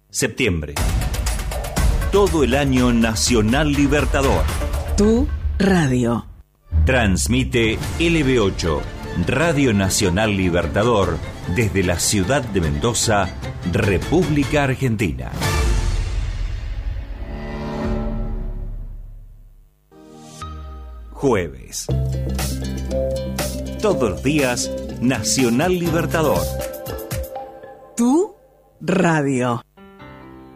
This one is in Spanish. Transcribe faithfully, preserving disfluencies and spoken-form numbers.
Septiembre. Todo el año Nacional Libertador. Tu radio. Transmite L B ocho, Radio Nacional Libertador, desde la ciudad de Mendoza, República Argentina. Jueves. Todos los días, Nacional Libertador. Tu radio.